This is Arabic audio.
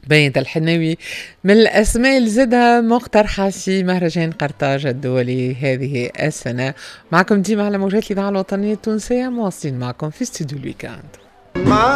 بينت الحناوي من الأسماء اللي زادها مقترحة في مهرجان قرطاج الدولي هذه السنة. معكم ديما على موجات الإذاعة الوطنية التونسية، مواصلين معكم في استوديو الويكاند.